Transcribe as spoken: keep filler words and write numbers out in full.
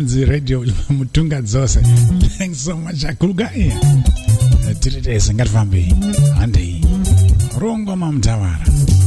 Mwanzi Radio Mutunga Zose. Thanks so much akuluga iya. Tiritese ngatifambi. Andi. Rongo mamtawara.